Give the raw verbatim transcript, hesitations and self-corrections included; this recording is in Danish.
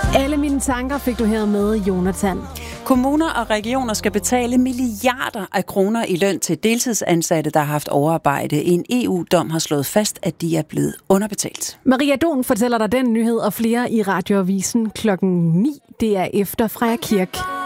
Alle mine tanker fik du her med, Jonathan. Kommuner og regioner skal betale milliarder af kroner i løn til deltidsansatte, der har haft overarbejde. En E U-dom har slået fast, at de er blevet underbetalt. Maria Don fortæller dig den nyhed og flere i Radioavisen klokken ni. Det er efter Freja Kirk.